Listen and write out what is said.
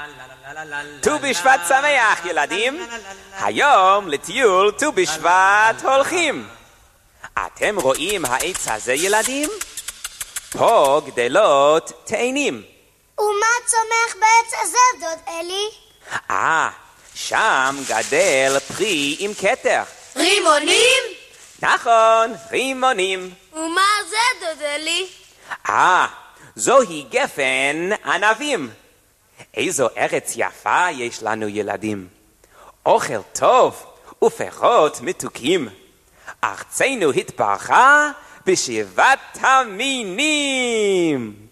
ט"ו בשבט שמח ילדים, היום לטיול ט"ו בשבט הולכים. אתם רואים העץ הזה ילדים? פה גדלות תאנים. ומה צומח בעץ הזה דוד אלי? שם גדל פרי עם כתר. רימונים? נכון, רימונים. ומה זה דוד אלי? זוהי גפן ענבים. איזו ארץ יפה יש לנו ילדים. אוכל טוב ופירות מתוקים. ארצנו התברכה בשבעת המינים.